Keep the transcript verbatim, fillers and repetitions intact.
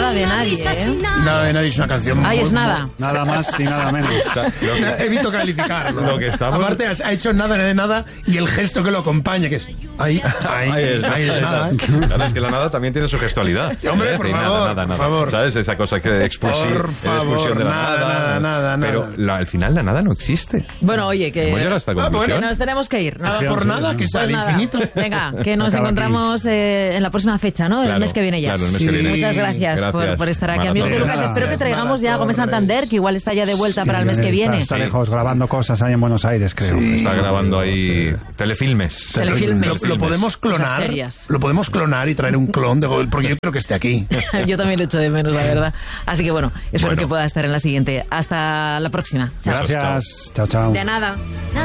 Nada de nadie, ¿eh? Nada de nadie es una canción. Ay, muy, es nada. muy... Nada más y nada menos. Evito calificarlo. Lo que estamos... Aparte, has, ha hecho nada de nada y el gesto que lo acompaña, que es. Ahí, ahí, ahí es, ahí es nada. ¿eh? Claro, es que la nada también tiene su gestualidad. Hombre, ¿eh? por Y favor, nada, nada, por nada. favor. ¿Sabes? Esa cosa que expulsión, Por favor, expulsión de la nada, nada. nada, nada, Pero nada. la, al final la nada no existe. Bueno, oye, que... ¿Hemos llegado a esta conclusión? Que nos tenemos que ir. Nada por nada, que sale Pues nada. infinito. Venga, que nos Acaba encontramos eh, en la próxima fecha, ¿no? Claro, el mes que viene ya. claro, el mes Sí. que viene. Muchas gracias, Gracias. Por, por estar aquí. Maratón. Amigos de Lucas, Nada. espero que traigamos ya a Gómez Santander, que igual está ya de vuelta para el mes que viene. Está, está lejos grabando cosas ahí en Buenos Aires, creo. Sí. Está grabando ahí telefilmes. Telefilmes. Lo, lo podemos Cosas clonar. serias. Lo podemos clonar y traer un clon de Gómez, porque yo creo que esté aquí. Yo también lo echo de menos, la verdad. Así que bueno, espero Bueno. que pueda estar en la siguiente. Hasta la próxima. Chao. Gracias. Chao, chao. De nada.